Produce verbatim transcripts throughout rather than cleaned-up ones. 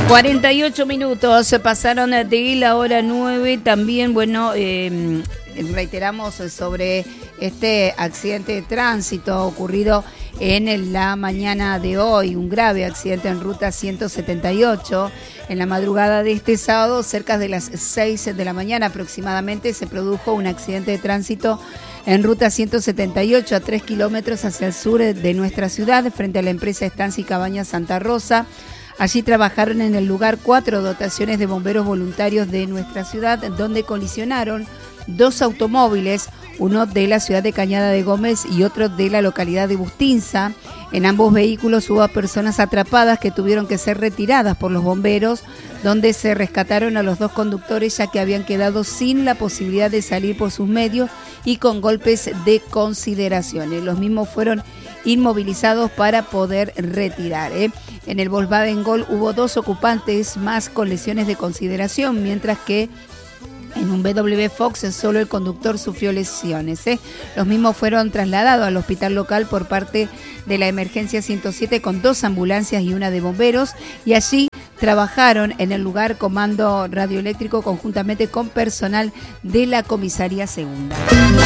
cuarenta y ocho minutos se pasaron de la hora nueve. También, bueno, eh, reiteramos sobre este accidente de tránsito ocurrido en la mañana de hoy, un grave accidente en ruta ciento setenta y ocho. En la madrugada de este sábado, cerca de las seis de la mañana aproximadamente, se produjo un accidente de tránsito en ruta ciento setenta y ocho a tres kilómetros hacia el sur de nuestra ciudad, frente a la empresa Estancia y Cabañas Santa Rosa. Allí trabajaron en el lugar cuatro dotaciones de bomberos voluntarios de nuestra ciudad, donde colisionaron dos automóviles, uno de la ciudad de Cañada de Gómez y otro de la localidad de Bustinza. En ambos vehículos hubo personas atrapadas que tuvieron que ser retiradas por los bomberos, donde se rescataron a los dos conductores ya que habían quedado sin la posibilidad de salir por sus medios y con golpes de consideración. Los mismos fueron inmovilizados para poder retirar. ¿eh? En el Volkswagen Gol hubo dos ocupantes más con lesiones de consideración, mientras que en un B W Fox solo el conductor sufrió lesiones. ¿eh? Los mismos fueron trasladados al hospital local por parte de la emergencia ciento siete con dos ambulancias y una de bomberos, y allí trabajaron en el lugar comando radioeléctrico conjuntamente con personal de la comisaría segunda.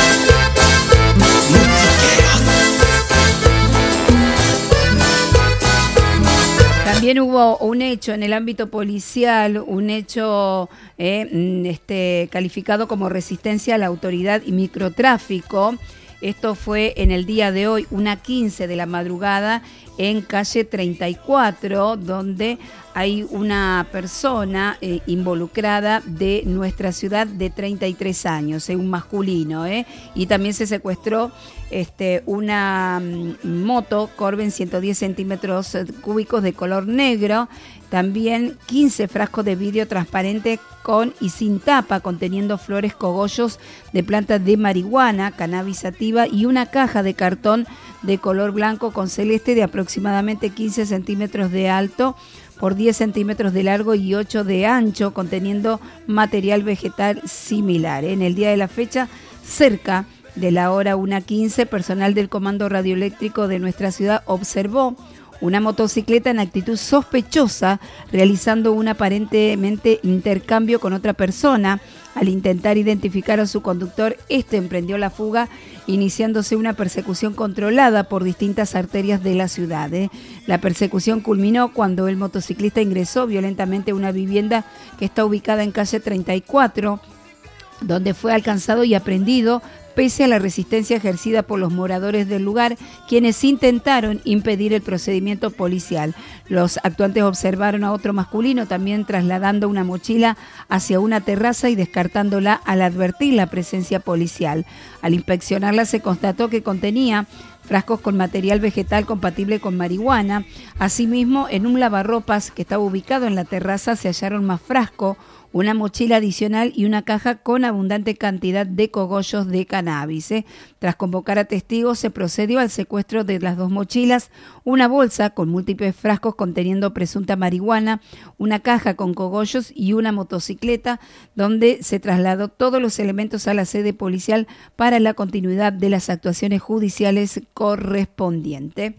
También hubo un hecho en el ámbito policial, un hecho eh, este, calificado como resistencia a la autoridad y microtráfico. Esto fue en el día de hoy, una quince de la madrugada, en calle treinta y cuatro, donde hay una persona eh, involucrada de nuestra ciudad de treinta y tres años, eh, un masculino, eh, y también se secuestró este, una mm, moto Corben ciento diez centímetros cúbicos de color negro, también quince frascos de vidrio transparente con y sin tapa conteniendo flores cogollos de plantas de marihuana, cannabis sativa, y una caja de cartón de color blanco con celeste de aproximadamente quince centímetros de alto por diez centímetros de largo y ocho de ancho, conteniendo material vegetal similar. En el día de la fecha, cerca de la hora una quince, personal del comando radioeléctrico de nuestra ciudad observó una motocicleta en actitud sospechosa, realizando un aparentemente intercambio con otra persona. Al intentar identificar a su conductor, este emprendió la fuga, iniciándose una persecución controlada por distintas arterias de la ciudad. ¿eh? La persecución culminó cuando el motociclista ingresó violentamente a una vivienda que está ubicada en calle treinta y cuatro, donde fue alcanzado y aprehendido, pese a la resistencia ejercida por los moradores del lugar, quienes intentaron impedir el procedimiento policial. Los actuantes observaron a otro masculino también trasladando una mochila hacia una terraza y descartándola al advertir la presencia policial. Al inspeccionarla se constató que contenía frascos con material vegetal compatible con marihuana. Asimismo, en un lavarropas que estaba ubicado en la terraza se hallaron más frascos, una mochila adicional y una caja con abundante cantidad de cogollos de cannabis. ¿eh? Tras convocar a testigos, se procedió al secuestro de las dos mochilas, una bolsa con múltiples frascos conteniendo presunta marihuana, una caja con cogollos y una motocicleta, donde se trasladó todos los elementos a la sede policial para la continuidad de las actuaciones judiciales correspondientes.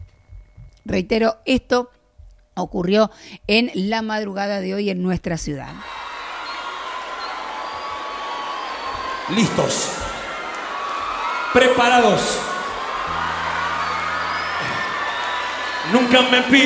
Reitero, esto ocurrió en la madrugada de hoy en nuestra ciudad. Listos. Preparados. Nunca me pido.